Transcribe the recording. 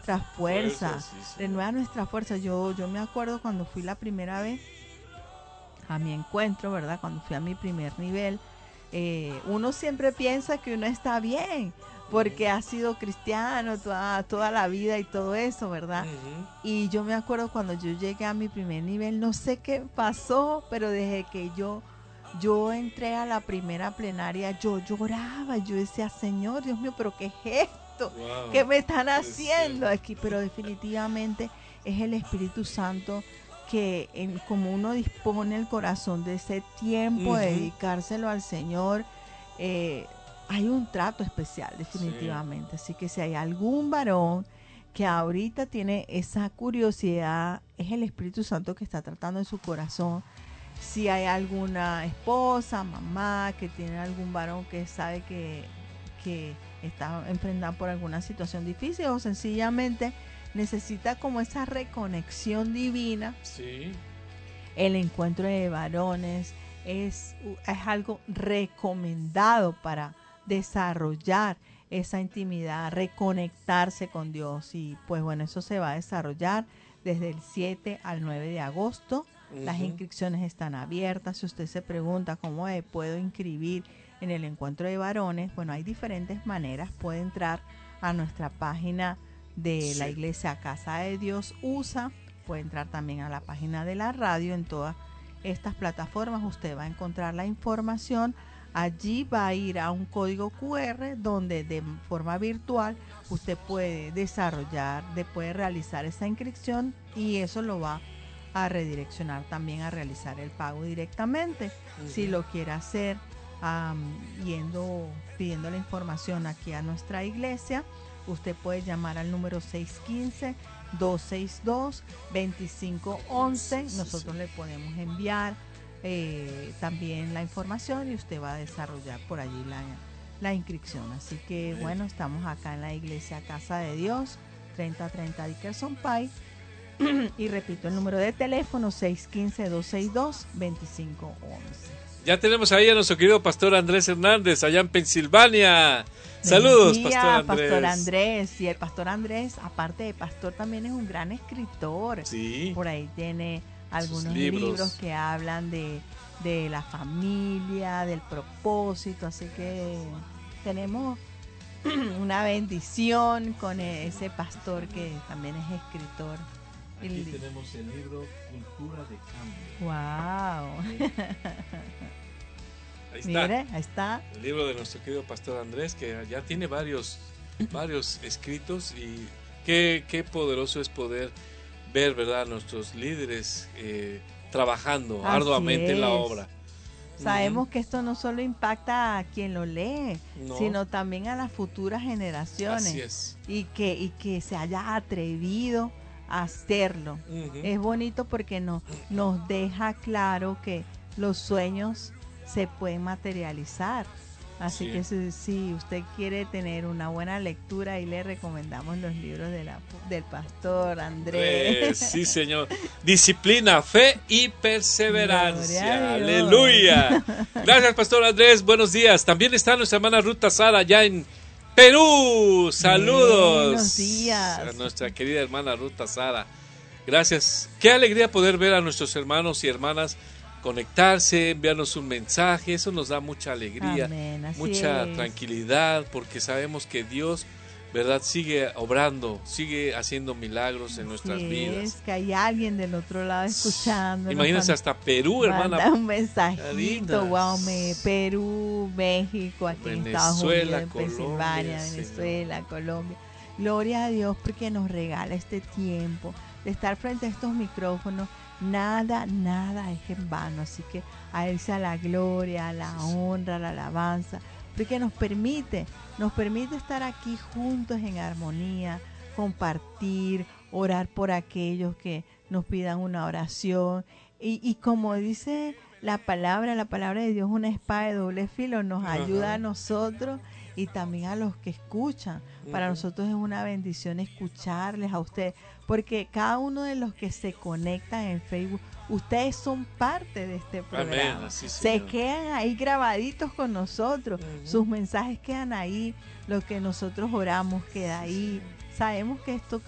nuestras fuerzas, renueva nuestras fuerzas. Yo me acuerdo cuando fui la primera vez a mi encuentro, ¿verdad? Cuando fui a mi primer nivel, uno siempre piensa que uno está bien, porque ha sido cristiano toda la vida y todo eso, ¿verdad? Y yo me acuerdo cuando yo llegué a mi primer nivel, no sé qué pasó, pero desde que yo entré a la primera plenaria, yo lloraba, yo decía, Señor, Dios mío, pero ¿qué es esto? Wow. ¿Qué me están haciendo aquí? Pero definitivamente es el Espíritu Santo que como uno dispone el corazón de ese tiempo de dedicárselo al Señor, hay un trato especial definitivamente. Así que si hay algún varón que ahorita tiene esa curiosidad, es el Espíritu Santo que está tratando en su corazón. Si hay alguna esposa, mamá que tiene algún varón que sabe que está enfrentando por alguna situación difícil, o sencillamente necesita como esa reconexión divina. Sí. El encuentro de varones es algo recomendado para desarrollar esa intimidad, reconectarse con Dios. Y pues bueno, eso se va a desarrollar desde el 7 al 9 de agosto. Las inscripciones están abiertas. Si usted se pregunta cómo puedo inscribir en el encuentro de varones, bueno, hay diferentes maneras. Puede entrar a nuestra página de la iglesia Casa de Dios USA, puede entrar también a la página de la radio. En todas estas plataformas usted va a encontrar la información. Allí va a ir a un código QR donde de forma virtual usted puede puede realizar esa inscripción, y eso lo va a redireccionar también a realizar el pago directamente. Si lo quiere hacer pidiendo la información aquí a nuestra iglesia, usted puede llamar al número 615-262-2511. Nosotros le podemos enviar también la información y usted va a desarrollar por allí la inscripción. Así que bueno, estamos acá en la iglesia Casa de Dios, 3030 Dickerson Pike. Y repito el número de teléfono, 615-262-2511. Ya tenemos ahí a nuestro querido pastor Andrés Hernández, allá en Pensilvania. Saludos, Pastor Andrés. Y el pastor Andrés, aparte de pastor, también es un gran escritor. Sí. Por ahí tiene algunos libros que hablan de la familia, del propósito. Así que tenemos una bendición con ese pastor que también es escritor. Aquí tenemos el libro Cultura de Cambio. ¡Wow! Ahí está. Mire, ahí está. El libro de nuestro querido pastor Andrés, que ya tiene varios escritos, y qué poderoso es poder ver, ¿verdad?, a nuestros líderes trabajando arduamente en la obra. Sabemos que esto no solo impacta a quien lo lee, sino también a las futuras generaciones. Así es. Y que se haya atrevido a hacerlo. Es bonito porque nos deja claro que los sueños se pueden materializar. Así que si usted quiere tener una buena lectura, ahí le recomendamos los libros del pastor Andrés. Sí, señor. Disciplina, fe y perseverancia. Aleluya. Gracias, pastor Andrés. Buenos días. También está nuestra hermana Ruta Sara allá en Perú. Saludos. Buenos días. A nuestra querida hermana Ruta Sara. Gracias. Qué alegría poder ver a nuestros hermanos y hermanas conectarse, enviarnos un mensaje. Eso nos da mucha alegría, mucha tranquilidad, porque sabemos que Dios, ¿verdad?, sigue obrando, sigue haciendo milagros en nuestras vidas. Es que hay alguien del otro lado escuchando. Imagínense, hasta Perú, hermana. Manda un mensajito, wow, Perú, México, aquí en Estados Unidos, en Pensilvania, Venezuela, Colombia. Gloria a Dios porque nos regala este tiempo de estar frente a estos micrófonos. Nada es en vano, así que a Él sea la gloria, la honra, la alabanza, porque nos permite estar aquí juntos en armonía, compartir, orar por aquellos que nos pidan una oración, y como dice la palabra de Dios, una espada de doble filo, nos ayuda a nosotros y también a los que escuchan. Para nosotros es una bendición escucharles a ustedes, porque cada uno de los que se conectan en Facebook, ustedes son parte de este programa. Amén, se quedan ahí grabaditos con nosotros, sus mensajes quedan ahí, lo que nosotros oramos queda ahí. Sabemos que esto